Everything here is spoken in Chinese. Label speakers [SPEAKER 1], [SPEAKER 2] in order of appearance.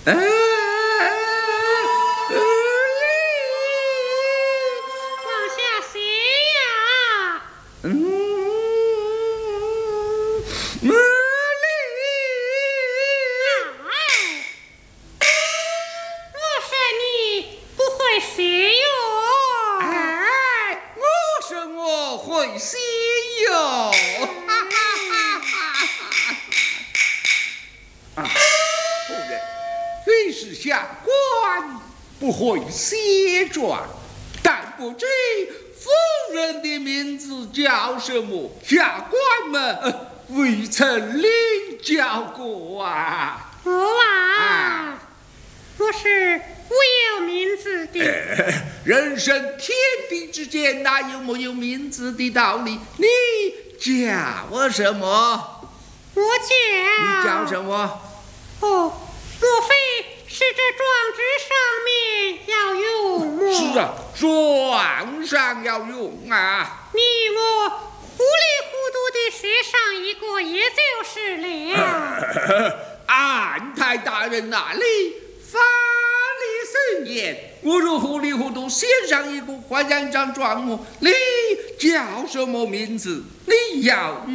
[SPEAKER 1] 往下写呀。我说你不会写哟。
[SPEAKER 2] 我说我会写哟。夫人，虽是下官不会写状，但不知夫人的名字叫什么？下官们未曾领教过啊。
[SPEAKER 1] 我是无有名字的。
[SPEAKER 2] 人生天地之间，哪有没有名字的道理？你叫我什么？你叫什么？
[SPEAKER 1] 莫非是这状纸上面要用吗？
[SPEAKER 2] 是啊，状上要用啊。
[SPEAKER 1] 你我糊里糊涂的写上一个，也就是了。
[SPEAKER 2] 安太大人那里法理森严，我若糊里糊涂写上一个，换上一张状目，你叫什么名字？你要